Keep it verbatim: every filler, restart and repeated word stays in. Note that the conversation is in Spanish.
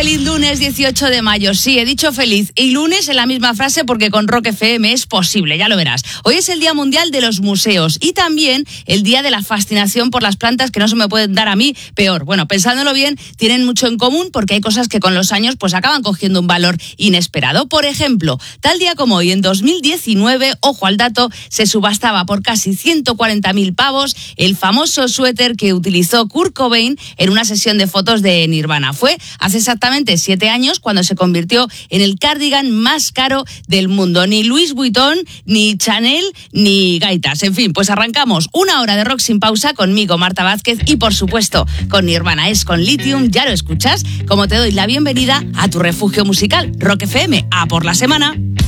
feliz lunes dieciocho de mayo. Sí, he dicho feliz y lunes en la misma frase porque con Rock F M es posible, ya lo verás. Hoy es el Día Mundial de los Museos y también el Día de la Fascinación por las plantas, que no se me pueden dar a mí peor. Bueno, pensándolo bien, tienen mucho en común porque hay cosas que con los años pues acaban cogiendo un valor inesperado. Por ejemplo, tal día como hoy, en dos mil diecinueve, ojo al dato, se subastaba por casi ciento cuarenta mil pavos el famoso suéter que utilizó Kurt Cobain en una sesión de fotos de Nirvana. Fue hace exactamente siete años cuando se convirtió en el cardigan más caro del mundo. Ni Louis Vuitton, ni Chanel, ni gaitas. En fin, pues arrancamos una hora de rock sin pausa conmigo, Marta Vázquez, y por supuesto con Nirvana. Es con Lithium, ya lo escuchas, como te doy la bienvenida a tu refugio musical, Rock F M, a por la semana.